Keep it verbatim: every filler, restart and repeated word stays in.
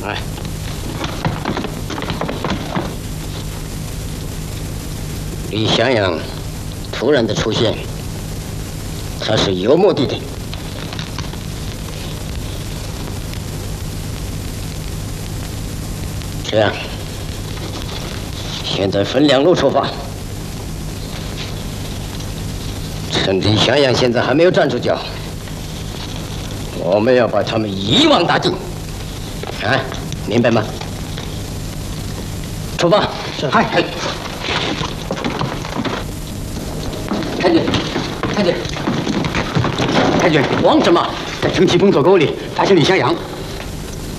哎，李襄阳突然的出现，他是有目的的。这样，现在分两路出发。 趁李襄阳现在还没有站住脚，我们要把他们一网打尽。啊，明白吗？出发！ 是。嗨嗨。太君，太君，太君， 慌什么？ 在城西崩座沟里发现李襄阳，